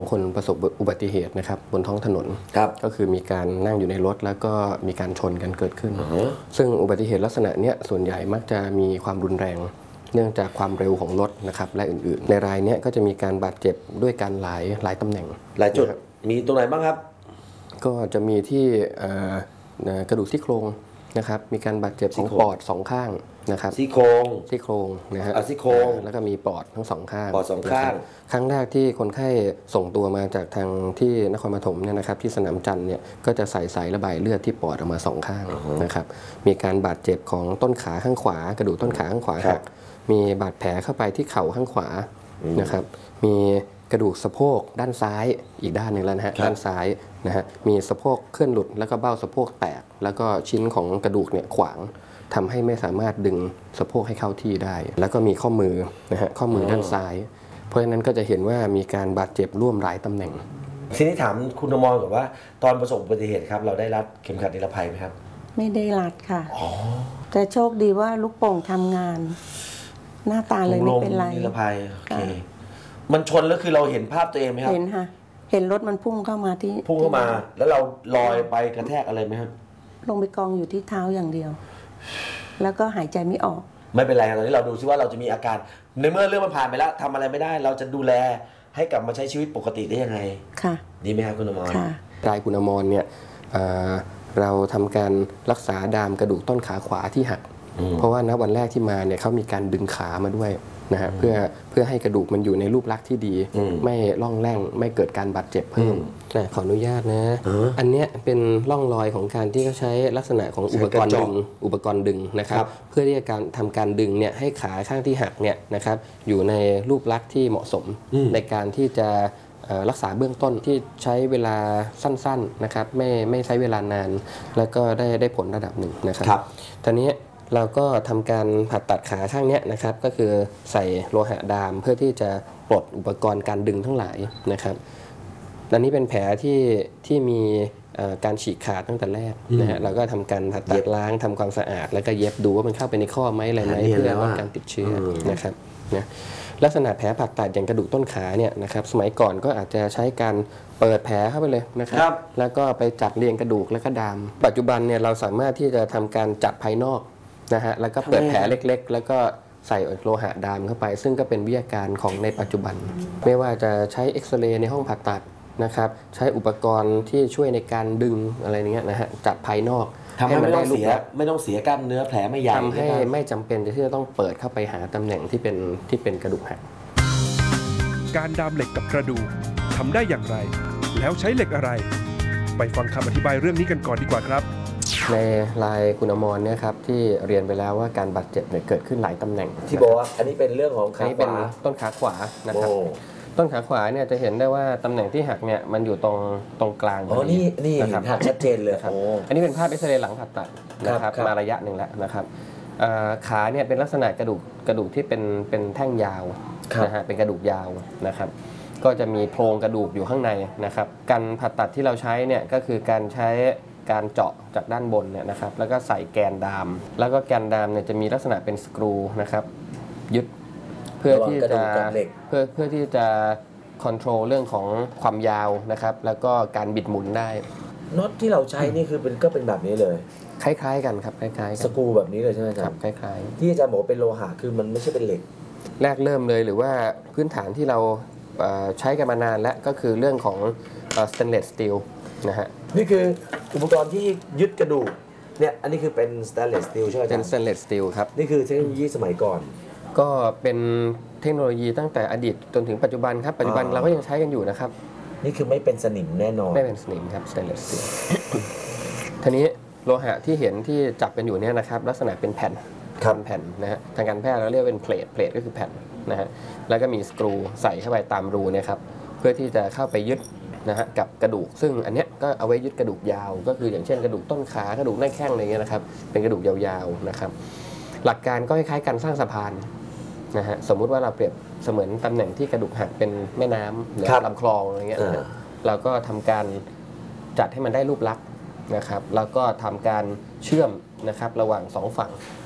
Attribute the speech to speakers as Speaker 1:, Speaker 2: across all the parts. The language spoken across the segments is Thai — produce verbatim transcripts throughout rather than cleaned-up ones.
Speaker 1: คนประสบอุบัติเหตุนะครับบนท้องถนนก็คือมีการนั่งอยู่ในรถแล้วก็มีการชนกันเกิดขึ้น uh-huh. ซึ่งอุบัติเหตุลักษณะนี้ส่วนใหญ่มักจะมีความรุนแรงเนื่องจากความเร็วของรถนะครับและอื่นๆในรายนี้ก็จะมีการบาดเจ็บด้วยการหลายหลายตำแหน่ง
Speaker 2: หลายจุดมีตรงไหนบ้างครับ
Speaker 1: ก็จะมีที่กระดูกซี่โครงนะครับมีการบาดเจ็บของปอดสองข้างนะครับ
Speaker 2: ซี่โครง
Speaker 1: ซี่โครงนะฮะ
Speaker 2: ซี่โครง
Speaker 1: แล้วก็มีปอดทั้งสองข้าง
Speaker 2: ปอดสองข้าง
Speaker 1: ครั้งแรกที่คนไข้ส่งตัวมาจากทางที่นครปฐมเนี่ยนะครับที่สนามจันทร์เนี่ยก็จะใส่สายระบายเลือดที่ปอดออกมาสองข้างนะครับมีการบาดเจ็บของต้นขาข้างขวากระดูกต้นขาข้างขวาหักมีบาดแผลเข้าไปที่เข่าข้างขวานะครับมีกระดูกสะโพกด้านซ้ายอีกด้านหนึ่งแล้วนะฮะด้านซ้ายนะฮะมีสะโพกเคลื่อนหลุดแล้วก็เบ้าสะโพกแตกแล้วก็ชิ้นของกระดูกเนี่ยขวางทำให้ไม่สามารถดึงสะโพกให้เข้าที่ได้แล้วก็มีข้อมือนะฮะข้อมือด้านซ้ายเพราะฉะนั้นก็จะเห็นว่ามีการบาดเจ็บร่วมหลายตำแหน่ง
Speaker 2: ทีนี้ถามคุณอมรก่อนว่าตอนประสบอุบัติเหตุครับเราได้รัดเข็มขัดนิรภัยไหมครับ
Speaker 3: ไม่ได้รัดค่ะแต่โชคดีว่าลูกโป่งทำงานหน้าตาเลยไม่เป็นไร
Speaker 2: นิรภัยโอเคมันชนแล้วคือเราเห็นภาพตัวเองไหมครับ
Speaker 3: เห็นค่ะเห็นรถมันพุ่งเข้ามาที่
Speaker 2: พุ่งเข้ามาแล้วเราลอยไปกระแทกอะไรไหมครับ
Speaker 3: ลงไปกองอยู่ที่เท้าอย่างเดียวแล้วก็หายใจไม่ออก
Speaker 2: ไม่เป็นไรตอนนี้เราดูซิว่าเราจะมีอาการในเมื่อเรื่องมันผ่านไปแล้วทำอะไรไม่ได้เราจะดูแลให้กลับมาใช้ชีวิตปกติได้ยังไง
Speaker 3: ค่ะ
Speaker 2: ดีไหมครับคุณอมร
Speaker 3: ค่ะ
Speaker 1: รายคุณอมรเนี่ยเราทำการรักษาดามกระดูกต้นขาขวาที่หักเพราะว่าณวันแรกที่มาเนี่ยเขามีการดึงขามาด้วยนะฮะเพื่อเพื่อให้กระดูกมันอยู่ในรูปลักษณ์ที่ดีไม่ร่องแร่งไม่เกิดการบาดเจ็บเพิ่มนะขออนุญาตนะอันเนี้ยเป็นร่องรอยของการที่เขาใช้ลักษณะของอุปกรณ์ดึงอุปกรณ์ดึงนะครับเพื่อที่จะการทำการดึงเนี่ยให้ขาข้างที่หักเนี่ยนะครับอยู่ในรูปลักษณ์ที่เหมาะสมในการที่จะรักษาเบื้องต้นที่ใช้เวลาสั้นๆนะครับไม่ไม่ใช้เวลานานแล้วก็ได้ได้ผลระดับหนึ่งนะครับตอนนี้เราก็ทำการผ่าตัดขาข้างนี้นะครับก็คือใส่โลหะดามเพื่อที่จะปลดอุปกรณ์การดึงทั้งหลายนะครับอันนี้เป็นแผลที่ที่มีการฉีกขาดตั้งแต่แรกนะฮะเราก็ทำการผ่าตัดล้างทำความสะอาดแล้วก็เย็บดูว่ามันเข้าไปในข้อไหมอะไรไหมเพื่อป้องกันติดเชื้อนะครับนะลักษณะแผลผ่าตัดอย่างกระดูกต้นขาเนี่ยนะครับสมัยก่อนก็อาจจะใช้การเปิดแผลเข้าไปเลยนะครับแล้วก็ไปจัดเรียงกระดูกแล้วก็ดามปัจจุบันเนี่ยเราสามารถที่จะทำการจัดภายนอกนะฮะแล้วก็เปิดแผลเล็กๆแล้วก็ใส่โลหะดามเข้าไปซึ่งก็เป็นวิทยาการของในปัจจุบันไม่ว่าจะใช้เอ็กซเรย์ในห้องผ่าตัดนะครับใช้อุปกรณ์ที่ช่วยในการดึงอะไรเงี้ยนะฮะจัดภายนอก
Speaker 2: ทำให้ไม่ต้องเสียไม่ต้องเสียกล้ามเนื้อแผลไม่ใหญ่
Speaker 1: ทำให้ไม่จำเป็นที่จะต้องเปิดเข้าไปหาตำแหน่งที่เป็นที่เป็นกระดูกหัก
Speaker 4: การดามเหล็กกับกระดูกทำได้อย่างไรแล้วใช้เหล็กอะไรไปฟังคำอธิบายเรื่องนี้กันก่อนดีกว่าครับ
Speaker 1: ในรายคุณอมรเนี่ยครับที่เรียนไปแล้วว่าการบาดเจ็บเนี่ยเกิดขึ้นหลายตำแหน่ง
Speaker 2: ที่บอกว่าอันนี้เป็นเรื่องของขาขวา
Speaker 1: ต้นขาขวานะครับต้นขาขวาเนี่ยจะเห็นได้ว่าตำแหน่งที่หักเนี่ยมันอยู่ตรงตรงกลาง
Speaker 2: อ๋อนี่นี่หักชัดเจนเลยครับ
Speaker 1: อันนี้เป็นภาพเอ็กซเรย์หลังผ่าตัดนะครับมาระยะหนึ่งแล้วนะครับขาเนี่ยเป็นลักษณะกระดูกกระดูกที่เป็นเป็นแท่งยาวนะฮะเป็นกระดูกยาวนะครับก็จะมีโครงกระดูกอยู่ข้างในนะครับการผ่าตัดที่เราใช้เนี่ยก็คือการใช้การเจาะจากด้านบนเนี่ยนะครับแล้วก็ใส่แกนดามแล้วก็แกนดามเนี่ยจะมีลักษณะเป็นสกรูนะครับยึดเพื่อที่จะเพื่อเพื่อที่จะคอนโทรลเรื่องของความยาวนะครับแล้วก็การบิดหมุนได้
Speaker 2: น็อตที่เราใช้นี่คือเป็นก็เป็นแบบนี้เลย
Speaker 1: คล้ายๆกันครับคล้ายๆ
Speaker 2: สกรูแบบนี้เลยใช่ไหมครับ
Speaker 1: คล้าย
Speaker 2: ๆที่อาจารย์บอกเป็นโลหะคือมันไม่ใช่เป็นเหล็ก
Speaker 1: แรกเริ่มเลยหรือว่าพื้นฐานที่เราใช้กันมานานแล้วก็คือเรื่องของ stainless steel นะฮะ
Speaker 2: นี่คืออุปกรณ์ที่ยึดกระดูกเนี่ยอันนี้คือเป็น stainless steel ใช่ไหม
Speaker 1: เป็น stainless steel ครับ
Speaker 2: นี่คือเทคโนโลยีสมัยก่อน
Speaker 1: ก็เป็นเทคโนโลยีตั้งแต่อดีตจนถึงปัจจุบันครับปัจจุบันเราก็ยังใช้กันอยู่นะครับ
Speaker 2: นี่คือไม่เป็นสนิมแน่นอน
Speaker 1: ไม่เป็นสนิมครับ stainless steel ทีนี้โลหะที่เห็นที่จับกันอยู่เนี่ยนะครับลักษณะเป็นแผ่นแผ่นนะฮะทางการแพทย์เราเรียกเป็นเพลทเพลทก็คือแผ่นนะฮะแล้วก็มีสกรูใส่เข้าไปตามรูเนี่ยครับเพื่อที่จะเข้าไปยึดนะฮะกับกระดูกซึ่งอันเนี้ยก็เอาไว้ยึดกระดูกยาวก็คืออย่างเช่นกระดูกต้นขากระดูกหน้าแข้งอะไรเงี้ยนะครับเป็นกระดูกยาวๆนะครับหลักการก็คล้ายๆการสร้างสะพานนะฮะสมมุติว่าเราเปรียบเสมือนตำแหน่งที่กระดูกหักเป็นแม่น้ำหรือลำคลองอะไรเงี้ยเราก็ทำการจัดให้มันได้รูปลักษณ์นะครับแล้วก็ทำการเชื่อมนะครับระหว่างสองฝั่ง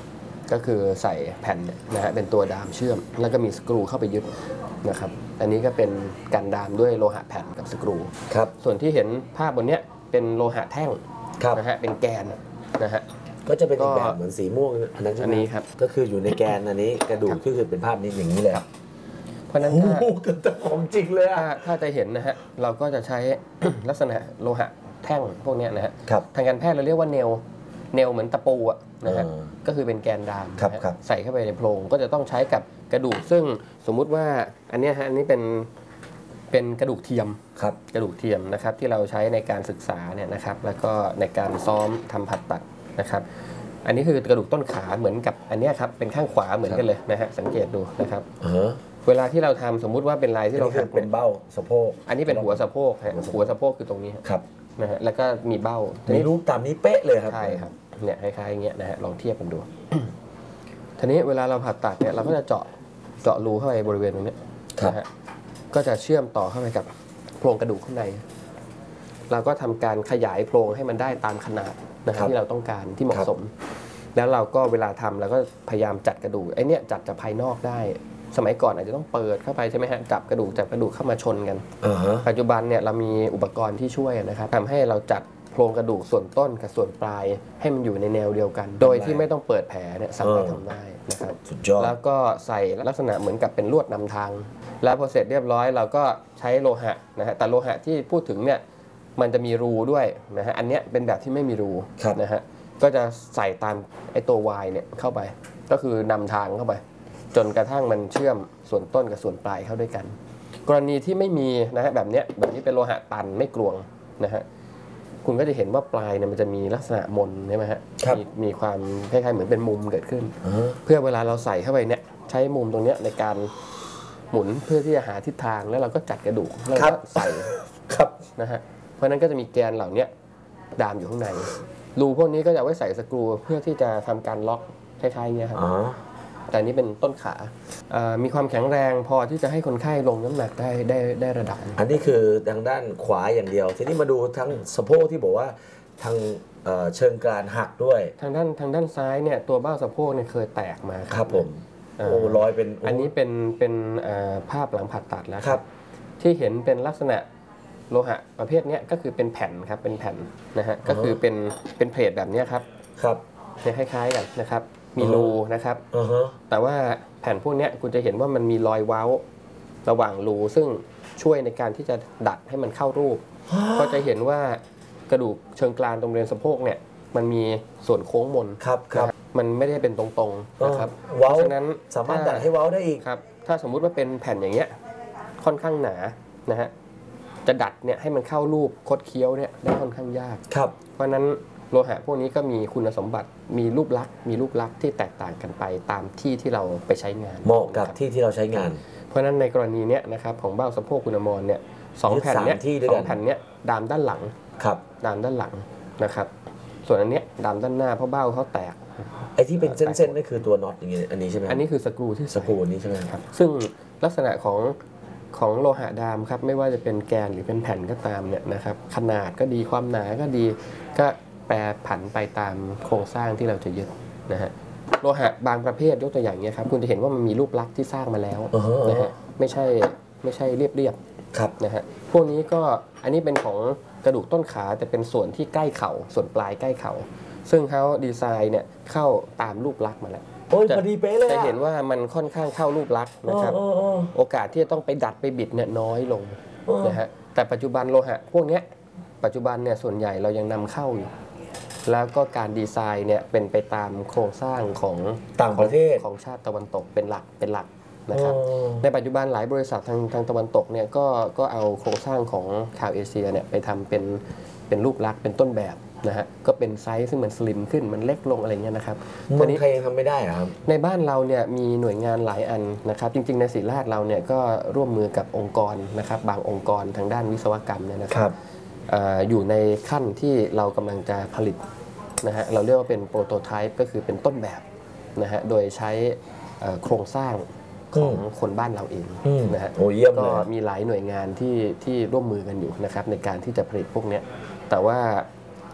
Speaker 1: ก็คือใส่แผ่นนะฮะเป็นตัวดามเชื่อมแล้วก็มีสกรูเข้าไปยึดนะครับอันนี้ก็เป็นการดามด้วยโลหะแผ่นกับสกรู
Speaker 2: ครับ
Speaker 1: ส่วนที่เห็นภาพบนเนี้ยเป็นโลหะแท่ง
Speaker 2: ครับ
Speaker 1: นะฮะเป็นแกนนะฮะ
Speaker 2: ก็จะเป็นอีกแบบเหมือนสีม่วงอันนั้นใช่ไหม
Speaker 1: อันนี้ครับ
Speaker 2: ก็คืออยู่ในแกนอันนี้กระดูกก็คือเป็นภาพนี้อย่างนี้เลยครับ
Speaker 1: เพราะนั้นถ้า
Speaker 2: แต่ของจริงเลยอะ
Speaker 1: ถ้าจะเห็นนะฮะเราก็จะใช้ ลักษณะโลหะแท่งพวกนี้นะฮะทางการแพทย์เราเรียกว่าเนลเนลเหมือนตะปูอะนะฮะก็คือเป็นแกนดามใส่เข้าไปในโพรงก็จะต้องใช้กับกระดูกซึ่งสมมุติว่าอันนี้ฮะอันนี้เป็นเป็นกระดูกเทียม
Speaker 2: ครับ
Speaker 1: กระดูกเทียมนะครับที่เราใช้ในการศึกษาเนี่ยนะครับแล้วก็ในการซ้อมทำผ่าตัดนะครับอันนี้คือกระดูกต้นขาเหมือนกับอันนี้ครับเป็นข้างขวาเหมือนกันเลยนะฮะสังเกตดูนะครับเวลาที่เราทำสมมุติว่าเป็นลายที่เราหัก
Speaker 2: เป็นเบ้าสะโพก
Speaker 1: อันนี้เป็นหัวสะโพกฮะหัวสะโพกคือตรงนี้
Speaker 2: ครับ
Speaker 1: นะฮะแล้วก็มีเบ้า
Speaker 2: มีรูปตามนี้เป๊ะเลยครับ
Speaker 1: ใช่ครับเนี่ยคล้ายๆอย่างเงี้ยนะฮะลองเทียบกันดู ทีนี้เวลาเราผ่าตัดเนี่ยเราก็จะเจาะเจาะรูเข้าไปบริเวณตรงนี้นะฮะก็จะเชื่อมต่อเข้าไปกับโครงกระดูกข้างในเราก็ทำการขยายโครงให้มันได้ตามขนาดนะครับที่เราต้องการที่เหมาะสมแล้วเราก็เวลาทำเราก็พยายามจัดกระดูกไอ้นี่จัดจากภายนอกได้สมัยก่อนอาจจะต้องเปิดเข้าไปใช่ไหมฮะจับกระดูกจับกระดูกเข้ามาชนกัน
Speaker 2: uh-huh.
Speaker 1: ปัจจุบันเนี่ยเรามีอุปกรณ์ที่ช่วยนะครับทำให้เราจัดโครงกระดูกส่วนต้นกับส่วนปลายให้มันอยู่ในแนวเดียวกันโดยที่ไม่ต้องเปิดแผลเนี่ยสามารถทำได้นะครับแล้วก็ใส่ลักษณะเหมือนกับเป็นลวดนำทางแล้วพอเสร็จเรียบร้อยเราก็ใช้โลหะนะฮะแต่โลหะที่พูดถึงเนี่ยมันจะมีรูด้วยนะฮะอันเนี้ยเป็นแบบที่ไม่มีรูนะฮะก็จะใส่ตามไอ้ตัว Y เนี่ยเข้าไปก็คือนำทางเข้าไปจนกระทั่งมันเชื่อมส่วนต้นกับส่วนปลายเข้าด้วยกันกรณีที่ไม่มีนะฮะแบบเนี้ยแบบนี้เป็นโลหะตันไม่กลวงนะฮะคุณก็จะเห็นว่าปลายเนี่ยมันจะมีลักษณะมนใช่ไหมฮะมีมีความคล้ายๆเหมือนเป็นมุมเกิดขึ้นเพื่อเวลาเราใส่เข้าไปเนี่ยใช้มุมตรงเนี้ยในการหมุนเพื่อที่จะหาทิศทางแล้วเราก็จัดกระดูกแล้วก็ใส่
Speaker 2: ครับ
Speaker 1: นะฮะเพราะนั้นก็จะมีแกนเหล่านี้ดามอยู่ข้างในรูพวกนี้ก็จะไว้ใส่สกรูเพื่อที่จะทำการล็อกคล้ายๆเงี้ยครับแต่นี้เป็นต้นขามีความแข็งแรงพอที่จะให้คนไข้ลงน้ำหนักได้ได้ได้ระดับ
Speaker 2: อันนี้คือทางด้านขวาอย่างเดียวทีนี้มาดูทั้งสะโพกที่บอกว่าทางเชิงกรานหักด้วย
Speaker 1: ทางด้านทางด้านซ้ายเนี่ยตัวเบ้าสะโพกเนี่ยเคยแตกมา
Speaker 2: ครับผมโอ้รอยเป็น
Speaker 1: อันนี้เป็นเป็นภาพหลังผ่าตัดแล้วครับที่เห็นเป็นลักษณะโลหะประเภทนี้ก็คือเป็นแผ่นครับเป็นแผ่นนะฮะก็คือเป็นเป็นเพลทแบบนี้ครับ
Speaker 2: ครับ
Speaker 1: เนี่ยคล้ายๆกันนะครับมีรูนะครับแต่ว่าแผ่นพวกนี้คุณจะเห็นว่ามันมีรอยเว้าระหว่างรูซึ่งช่วยในการที่จะดัดให้มันเข้ารูปก็จะเห็นว่ากระดูกเชิงกรานตรงบริเวณสะโพกเนี่ยมันมีส่วนโค้งมน
Speaker 2: ครับครับ
Speaker 1: มันไม่ได้เป็นตรงๆนะครับ
Speaker 2: เพราะฉะนั้นสามารถดัดให้เว้าได้อีก
Speaker 1: ครับถ้าสมมุติว่าเป็นแผ่นอย่างเงี้ยค่อนข้างหนานะฮะจะดัดเนี่ยให้มันเข้ารูปคดเคี้ยวเนี่ยได้ค่อนข้างยาก
Speaker 2: ครับ
Speaker 1: เพราะนั้นโลหะพวกนี้ก็มีคุณสมบัติมีรูปลักษณ์มีรูปลักษณ์ที่แตกต่างกันไปตามที่ที่เราไปใช้งาน
Speaker 2: เหมาะกับที่ที่เราใช้งาน
Speaker 1: เพราะนั้นในกรณีเนี้ยนะครับของเบ้าสะโพกคุณอมรเนี่ยสองแผ่นเนี้ยสองแผ่นเนี้ยดามด้านหลัง
Speaker 2: ครับ
Speaker 1: ดามด้านหลังนะครับส่วนอันเนี้ยดามด้านหน้าเพราะเบ้าเขาแตก
Speaker 2: ไอ้ที่เป็นเส้นๆนั่นคือตัวน็อตอย่างเงี้ยอันนี้ใช่ไหม
Speaker 1: อันนี้คือสกรูที่
Speaker 2: สกรูนี้ใช่ไหม
Speaker 1: ครับซึ่งลักษณะของของโลหะดามครับไม่ว่าจะเป็นแกนหรือเป็นแผ่นก็ตามเนี่ยนะครับขนาดก็ดีความหนาก็ดีก็แปรผันไปตามโครงสร้างที่เราจะยึดนะฮะโลหะบางประเภทยกตัวอย่างนี้ครับคุณจะเห็นว่ามันมีรูปลักษณ์ที่สร้างมาแล้วนะฮะไม่ใช่ไม่ใช่เรียบๆนะฮะพวกนี้ก็อันนี้เป็นของกระดูกต้นขาแต่เป็นส่วนที่ใกล้เข่าส่วนปลายใกล้เข่าซึ่งเขาดีไซน์เนี่ยเข้าตามรูปลักษณ์มาแล้ว
Speaker 2: โอ้ยพอดีเป๊ะเลย
Speaker 1: จะเห็นว่ามันค่อนข้างเข้ารูปลักษณ์นะครับโอกาสที่จะต้องไปดัดไปบิดเนี่ยน้อยลงนะฮะแต่ปัจจุบันโลหะพวกนี้ปัจจุบันเนี่ยส่วนใหญ่เรายังนำเข้าอยู่แล้วก็การดีไซน์เนี่ยเป็นไปตามโครงสร้างของ
Speaker 2: ต่างประเทศ
Speaker 1: ของชาติตะวันตกเป็นหลักเป็นหลักนะครับในปัจจุบันหลายบริษัททางทางตะวันตกเนี่ยก็ก็เอาโครงสร้างของชาวเอเชียเนี่ยไปทำเป็นเป็นรูปลักษณ์เป็นต้นแบบนะฮะก็เป็นไซส์ซึ่งมันสลิมขึ้นมันเล็กลงอะไรเงี้ยนะครับ
Speaker 2: ตอนนี้ใครทำไม่ได้ครับ
Speaker 1: ในบ้านเราเนี่ยมีหน่วยงานหลายอันนะครับจริงๆในศิริราชเราเนี่ยก็ร่วมมือกับองค์กรนะครับบางองค์กรทางด้านวิศวกรรมเนี่ยนะครับอยู่ในขั้นที่เรากำลังจะผลิตนะฮะเราเรียกว่าเป็นโปรโตไทป์ก็คือเป็นต้นแบบนะฮะโดยใช้โครงสร้างของคนบ้านเราเองนะฮะก็มีหลายหน่วยงานที่ที่ร่วมมือกันอยู่นะครับในการที่จะผลิตพวกนี้แต่ว่า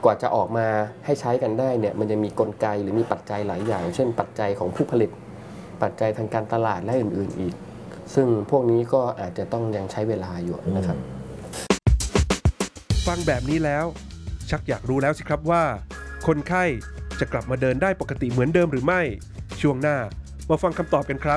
Speaker 1: กว่าจะออกมาให้ใช้กันได้เนี่ยมันจะมีกลไกหรือมีปัจจัยหลายอย่าง เช่นปัจจัยของผู้ผลิตปัจจัยทางการตลาดและอื่นๆอีกซึ่งพวกนี้ก็อาจจะต้องยังใช้เวลาอยู่นะครับ
Speaker 4: ฟังแบบนี้แล้วชักอยากรู้แล้วสิครับว่าคนไข้จะกลับมาเดินได้ปกติเหมือนเดิมหรือไม่ช่วงหน้ามาฟังคำตอบกันครับ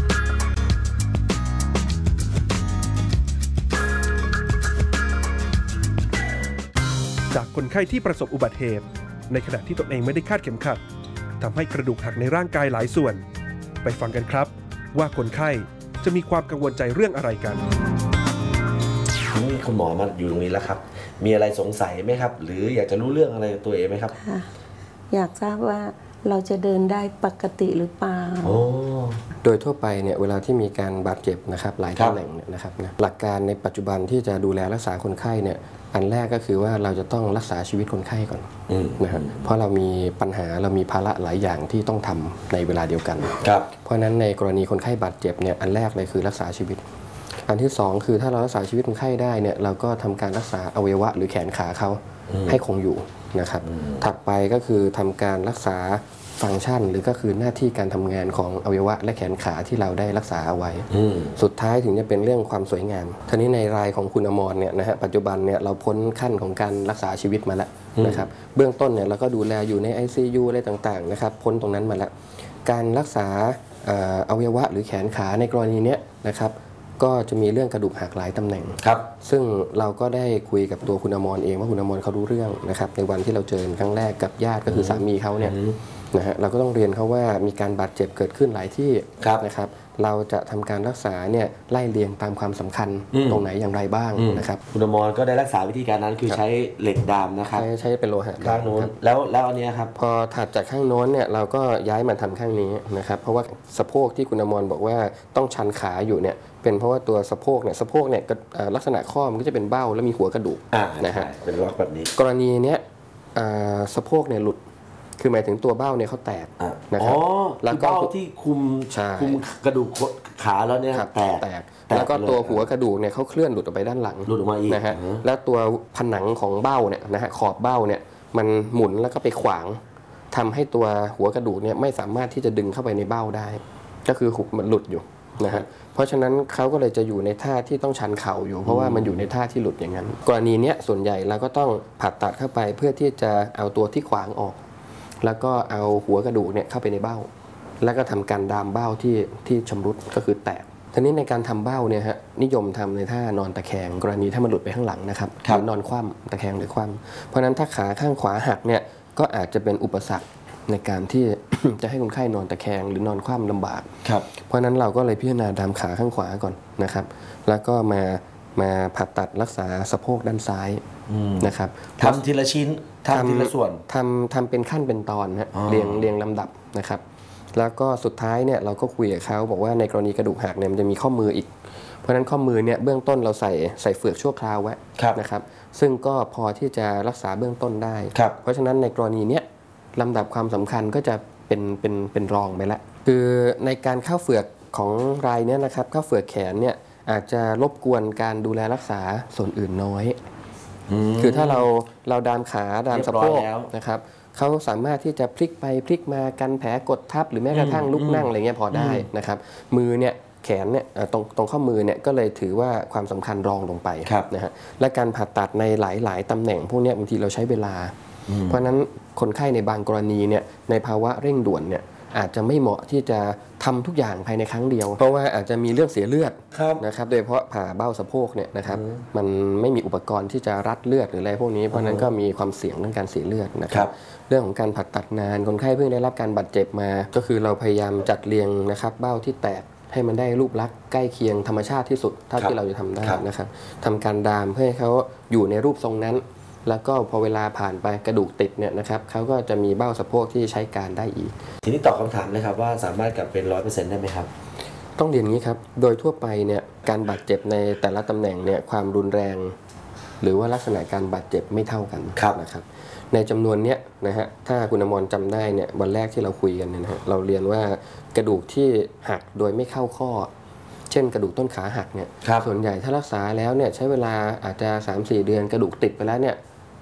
Speaker 4: จากคนไข้ที่ประสบอุบัติเหตุในขณะที่ตนเองไม่ได้คาดเข็มขัดทำให้กระดูกหักในร่างกายหลายส่วนไปฟังกันครับว่าคนไข้จะมีความกังวลใจเรื่องอะไรกัน
Speaker 2: นี่คุณหมอมาอยู่ตรงนี้แล้วครับมีอะไรสงสัยไหมครับหรืออยากจะรู้เรื่องอะไรตัวเองไหมครับ
Speaker 3: อยากทราบว่าเราจะเดินได้ปกติหรือเปล่า
Speaker 1: โดยทั่วไปเนี่ยเวลาที่มีการบาดเจ็บนะครับหลายตำแหน่งเนี่ยนะครับนะหลักการในปัจจุบันที่จะดูแลรักษาคนไข้เนี่ยอันแรกก็คือว่าเราจะต้องรักษาชีวิตคนไข้ก่อนนะครับเพราะเรามีปัญหาเรามีภาระหลายอย่างที่ต้องทำในเวลาเดียวกันเพราะฉะนั้นในกรณีคนไข้บาดเจ็บเนี่ยอันแรกเลยคือรักษาชีวิตอันที่สองคือถ้าเรารักษาชีวิตคนไข้ได้เนี่ยเราก็ทำการรักษาอวัยวะหรือแขนขาเขาให้คงอยู่นะครับถัดไปก็คือทำการรักษาฟังก์ชันหรือก็คือหน้าที่การทำงานของอวัยวะและแขนขาที่เราได้รักษาเอาไว้สุดท้ายถึงจะเป็นเรื่องความสวยงามทีนี้ในรายของคุณอมรเนี่ยนะฮะปัจจุบันเนี่ยเราพ้นขั้นของการรักษาชีวิตมาแล้วนะครับเบื้องต้นเนี่ยเราก็ดูแลอยู่ใน ไอ ซี ยู อะไรต่างๆนะครับพ้นตรงนั้นมาแล้วการรักษาอวัยวะหรือแขนขาในกรณีนี้นะครับก็จะมีเรื่องกระดูกหักหลายตำแหน่งครับซึ่งเราก็ได้คุยกับตัวคุณอมรเองว่าคุณอมรเขารู้เรื่องนะครับในวันที่เราเจอครั้งแรกกับญาติก็คือสามีเขาเนี่ยนะฮะเราก็ต้องเรียนเขาว่ามีการบาดเจ็บเกิดขึ้นหลายที่นะครับเราจะทำการรักษาเนี่ยไล่เรียงตามความสำคัญตรงไหนอย่างไรบ้างนะครับ
Speaker 2: คุณอมรก็ได้รักษาวิธีการนั้นคือใช้เหล็กดามนะครับ
Speaker 1: ใช้ใช้เป็นโลหะ
Speaker 2: ข้างโน้นแล้วแล้วอันนี้ครับ
Speaker 1: พอถัดจากข้างโน้นเนี่ยเราก็ย้ายมาทำข้างนี้นะครับเพราะว่าสะโพกที่คุณอมรบอกว่าต้องชันขาอยู่เนี่ยเป็นเพราะว่าตัวสะโพกเนี่ยสะโพกเนี่ยลักษณะข้อมันก็จะเป็นเบ้าแล้วมีหัวกระดูก
Speaker 2: นะฮะเป็นล็อกแบบนี้
Speaker 1: กรณีเนี้ยสะโพกเนี่ยหลุดคือหมายถึงตัวเบ้าเนี่ยเขาแตก
Speaker 2: นะครับแล้วก็ที่คุมคุมกระดูกขาแล้วเนี่ยแตก
Speaker 1: แตกแล้วก็ตัวหัวกระดูกเนี่ยเขาเคลื่อนหลุดออกไปด้านหลัง
Speaker 2: หลุดออกมาอีก
Speaker 1: นะฮะแล้วตัวผนังของเบ้าเนี่ยนะฮะขอบเบ้าเนี่ยมันหมุนแล้วก็ไปขวางทำให้ตัวหัวกระดูกเนี่ยไม่สามารถที่จะดึงเข้าไปในเบ้าได้ก็คือหุบมันหลุดอยู่นะฮะเพราะฉะนั้นเขาก็เลยจะอยู่ในท่าที่ต้องชันเข่าอยู่เพราะว่ามันอยู่ในท่าที่หลุดอย่างนั้นกรณีเนี้ยส่วนใหญ่เราก็ต้องผ่าตัดเข้าไปเพื่อที่จะเอาตัวที่ขวางออกแล้วก็เอาหัวกระดูกเนี่ยเข้าไปในเบ้าแล้วก็ทำการดามเบ้าที่ที่ชำรุดก็คือแตกทีนี้ในการทำเบ้าเนี่ยฮะนิยมทำในท่านอนตะแคงกรณีถ้ามันหลุดไปข้างหลังนะครับหรือนอนคว่ำตะแคงหรือคว่ำเพราะฉะนั้นถ้าขาข้างขวาหักเนี่ยก็อาจจะเป็นอุปสรรคในการที่ จะให้คนไข้นอนตะแคงหรือนอนคว่ำลำบากเพราะฉะนั้นเราก็เลยพิจารณาดามขาข้างขวาก่อนนะครับแล้วก็มามาผ่าตัดรักษาสะโพกด้านซ้ายนะครับ
Speaker 2: ทำทีละชิ้นทำทีละส่วน
Speaker 1: ทำทำเป็นขั้นเป็นตอนฮะเรียงเรียงลำดับนะครับแล้วก็สุดท้ายเนี่ยเราก็คุยกับเขาบอกว่าในกรณีกระดูกหักเนี่ยมันจะมีข้อมืออีกเพราะฉะนั้นข้อมือเนี่ยเบื้องต้นเราใส่ใส่เฟือกชั่วคราวไว้นะครับซึ่งก็พอที่จะรักษาเบื้องต้นได้เพราะฉะนั้นในกรณีเนี้ยลำดับความสำคัญก็จะเป็นเป็นเป็นรองไปแล้วคือในการเข้าเฟือกของรายเนี้ยนะครับเข้าเฟือกแขนเนี่ยอาจจะรบกวนการดูแลรักษาส่วนอื่นน้อยคือถ้าเราเราดามขาดามสะโพกนะครับเขาสามารถที่จะพลิกไปพลิกมากันแผลกดทับหรือแม้กระทั่งลุกนั่งอะไรเงี้ยพอได้นะครับมือเนี่ยแขนเนี่ยตรงตรงข้อมือเนี่ยก็เลยถือว่าความสำคัญรองลงไปนะฮะและการผ่าตัดในหลายๆตำแหน่งพวกนี้บางทีเราใช้เวลาเพราะฉะนั้นคนไข้ในบางกรณีเนี่ยในภาวะเร่งด่วนเนี่ยอาจจะไม่เหมาะที่จะทำทุกอย่างภายในครั้งเดียวเพราะว่าอาจจะมีเรื่องเสียเลือดนะครับโดยเฉพาะผ่าเบ้าสะโพกเนี่ยนะครับมันไม่มีอุปกรณ์ที่จะรัดเลือดหรืออะไรพวกนี้เพราะนั้นก็มีความเสี่ยงเรื่องการเสียเลือดนะครับเรื่องของการผ่าตัดนานคนไข้เพิ่งได้รับการบาดเจ็บมาก็คือเราพยายามจัดเรียงนะครับเบ้าที่แตกให้มันได้รูปลักษณ์ใกล้เคียงธรรมชาติที่สุดเท่าที่เราจะทำได้นะครับทำการดามเพื่อให้เขาอยู่ในรูปทรงนั้นแล้วก็พอเวลาผ่านไปกระดูกติดเนี่ยนะครับเขาก็จะมีเบ้าสะโพกที่ใช้การได้อีก
Speaker 2: ทีนี้ตอบคำถามเลยครับว่าสามารถกลับเป็น ร้อยเปอร์เซ็นต์ ได้ไหมครับ
Speaker 1: ต้องเรียนงี้ครับโดยทั่วไปเนี่ยการบาดเจ็บในแต่ละตำแหน่งเนี่ยความรุนแรงหรือว่าลักษณะการบาดเจ็บไม่เท่ากันนะครับในจำนวนเนี้ยนะฮะถ้าคุณอมรจำได้เนี่ยวันแรกที่เราคุยกันเนี่ยนะฮะเราเรียนว่ากระดูกที่หักโดยไม่เข้าข้อเช่นกระดูกต้นขาหักเนี่ยส่วนใหญ่ถ้ารักษาแล้วเนี่ยใช้เวลาอาจจะ สามถึงสี่ เดือนกระดูกติดไปแล้วเนี่ย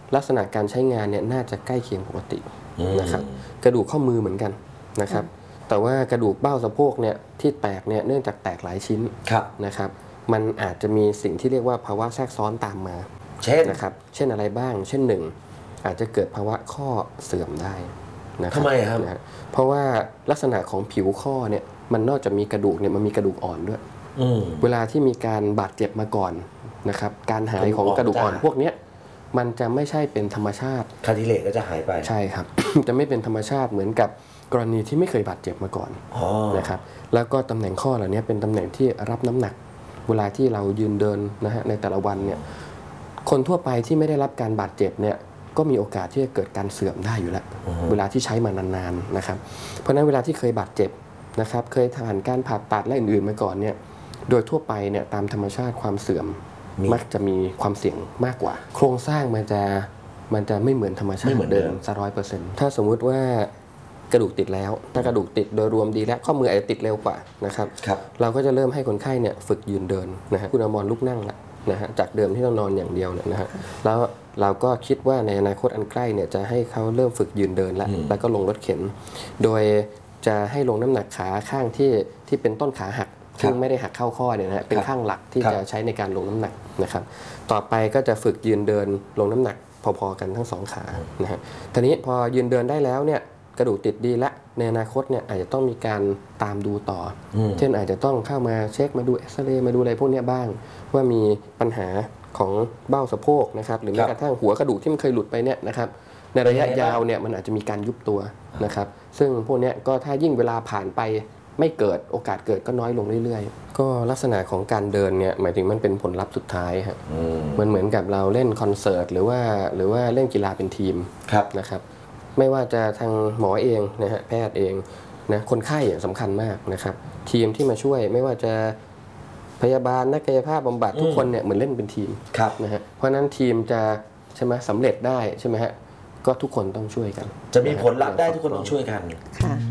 Speaker 1: ลักษณะการใช้งานเนี่ยน่าจะใกล้เคียงปกตินะครับกระดูกข้อมือเหมือนกันนะครับแต่ว่ากระดูกเบ้าสะโพกเนี่ยที่แตกเนี่ยเนื่องจากแตกหลายชิ้นนะครับมันอาจจะมีสิ่งที่เรียกว่าภาวะแทรกซ้อนตามมา
Speaker 2: เช่น
Speaker 1: นะครับเช่นอะไรบ้างเช่นหนึ่งอาจจะเกิดภาวะข้อเสื่อมได้นะครับ
Speaker 2: ทำไมครับ
Speaker 1: นะเพราะว่าลักษณะของผิวข้อเนี่ยมันนอกจากมีกระดูกเนี่ยมันมีกระดูกอ่อนด้วยเวลาที่มีการบาดเจ็บมาก่อนนะครับการหายของกระดูกอ่อนพวกนี้มันจะไม่ใช่เป็นธรรมชาติ
Speaker 2: คาร์ทิเลจก็จะหายไป
Speaker 1: ใช่ครับ จะไม่เป็นธรรมชาติเหมือนกับกรณีที่ไม่เคยบาดเจ็บมาก่อนนะครับแล้วก็ตำแหน่งข้อเหล่านี้เป็นตำแหน่งที่รับน้ำหนักเวลาที่เรายืนเดินนะฮะในแต่ละวันเนี่ยคนทั่วไปที่ไม่ได้รับการบาดเจ็บเนี่ยก็มีโอกาสที่จะเกิดการเสื่อมได้อยู่แล้วเวลาที่ใช้มานานๆนะครับเพราะฉะนั้นเวลาที่เคยบาดเจ็บนะครับเคยผ่านการผ่าตัดและอื่นๆมาก่อนเนี่ยโดยทั่วไปเนี่ยตามธรรมชาติความเสื่อมมักจะมีความเสี่ยงมากกว่าโครงสร้างมันจะมันจะไม่เหมือนธรรมชาติเดิมสักร้อยเปอร์เซ็นต์ถ้าสมมุติว่ากระดูกติดแล้วถ้ากระดูกติดโดยรวมดีแล้วข้อมืออาจจะติดเร็วกว่านะครับเราก็จะเริ่มให้คนไข้เนี่ยฝึกยืนเดินนะฮะคุณอมรลุกนั่งละนะฮะจากเดิมที่ต้องนอนอย่างเดียวเนี่ยนะฮะแล้วเราก็คิดว่าในอนาคตอันใกล้เนี่ยจะให้เขาเริ่มฝึกยืนเดินแล้วแล้วก็ลงรถเข็นโดยจะให้ลงน้ำหนักขาข้างที่ที่เป็นต้นขาหักซึ่งไม่ได้หักเข้าข้อเนี่ยนะเป็นข้างหลักที่จะใช้ในการลงน้ำหนักนะครับต่อไปก็จะฝึกยืนเดินลงน้ำหนักพอๆกันทั้งสองขานะฮะทีนี้พอยืนเดินได้แล้วเนี่ยกระดูกติดดีและในอนาคตเนี่ยอาจจะต้องมีการตามดูต่อเช่นอาจจะต้องเข้ามาเช็คมาดูเอ็กซเรย์มาดูอะไรพวกนี้บ้างว่ามีปัญหาของเบ้าสะโพกนะครับหรือแม้กระทั่งหัวกระดูกที่มันเคยหลุดไปเนี่ยนะครับในระยะยาวเนี่ยมันอาจจะมีการยุบตัวนะครับซึ่งพวกนี้ก็ถ้ายิ่งเวลาผ่านไปไม่เกิดโอกาสเกิดก็น้อยลงเรื่อยๆก็ลักษณะของการเดินเนี่ยหมายถึงมันเป็นผลลัพธ์สุดท้ายฮะมันเหมือนกับเราเล่นคอนเสิร์ตหรือว่าหรือว่าเล่นกีฬาเป็นทีมนะครับไม่ว่าจะทางหมอเองนะฮะแพทย์เองนะคนไข้สำคัญมากนะครับทีมที่มาช่วยไม่ว่าจะพยาบาลนักกายภาพบำบัดทุกคนเนี่ยเหมือนเล่นเป็นทีมนะฮะเพราะนั้นทีมจะใช่ไหมสำเร็จได้ใช่ไหมฮะก็ทุกคนต้องช่วยกัน
Speaker 2: จะมีผลลัพธ์ได้ทุกคนต้องช่วยกัน
Speaker 3: ค่ะ